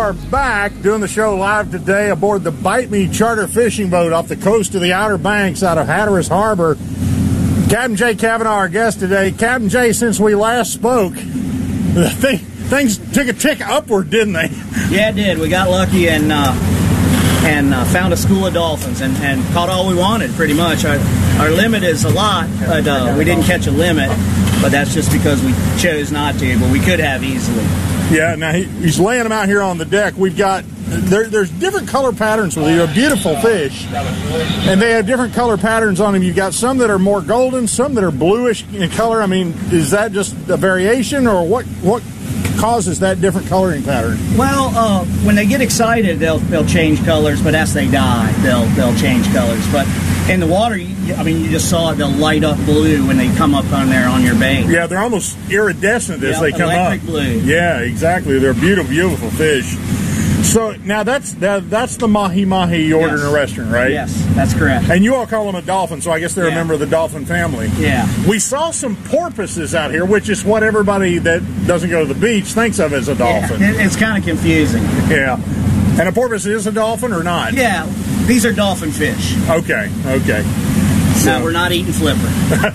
are back doing the show live today aboard the Bite Me charter fishing boat off the coast of the Outer Banks out of Hatteras Harbor. Captain Jay Cavanaugh, our guest today. Captain Jay, since we last spoke, things took a tick upward, didn't they? Yeah, it did. We got lucky and found a school of dolphins and caught all we wanted, pretty much. Our limit is a lot, but we didn't catch a limit. But that's just because we chose not to, but we could have easily. Yeah, now he's laying them out here on the deck. We've got, there's different color patterns with these. They're beautiful fish, and they have different color patterns on them. You've got some that are more golden, some that are bluish in color. I mean, is that just a variation, or what causes that different coloring pattern? Well, when they get excited, they'll change colors, but as they die, they'll change colors. But in the water, you just saw it. They'll light up blue when they come up on there on your bait. Yeah, they're almost iridescent as they come up. Electric blue. Yeah, exactly. They're beautiful, beautiful fish. So now that's the mahi-mahi you order in a restaurant, right? Yes, that's correct. And you all call them a dolphin, so I guess they're a member of the dolphin family. Yeah. We saw some porpoises out here, which is what everybody that doesn't go to the beach thinks of as a dolphin. Yeah, it's kind of confusing. Yeah. And a porpoise is a dolphin or not? Yeah, these are dolphin fish. Okay. So we're not eating flipper.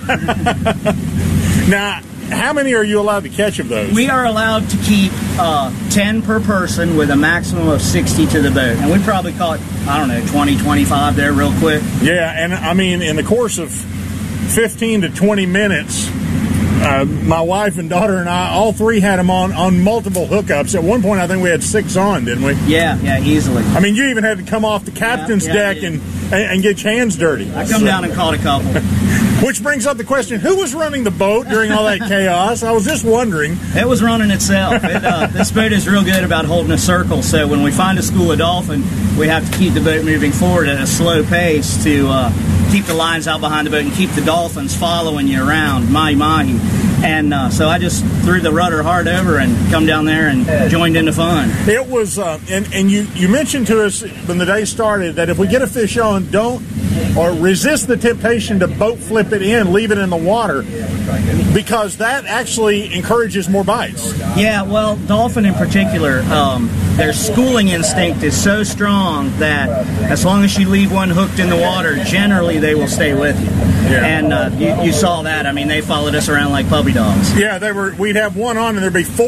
Now, how many are you allowed to catch of those? We are allowed to keep 10 per person with a maximum of 60 to the boat. And we probably caught, 20, 25 there real quick. Yeah, and I mean, in the course of 15 to 20 minutes, my wife and daughter and I, all three had them on multiple hookups. At one point, I think we had 6 on, didn't we? Yeah, easily. I mean, you even had to come off the captain's deck and get your hands dirty. I come down and caught a couple. Which brings up the question, who was running the boat during all that chaos? I was just wondering. It was running itself. This boat is real good about holding a circle, so when we find a school of dolphin, we have to keep the boat moving forward at a slow pace to keep the lines out behind the boat and keep the dolphins following you around, mahi-mahi. And so I just threw the rudder hard over and come down there and joined in the fun. It was, and you mentioned to us when the day started that if we get a fish on, don't or resist the temptation to boat flip it in, leave it in the water, because that actually encourages more bites. Yeah, well, dolphin in particular, their schooling instinct is so strong that as long as you leave one hooked in the water, generally they will stay with you. Yeah. And you saw that. I mean, they followed us around like puppy dogs. Yeah, we'd have one on and there'd be 4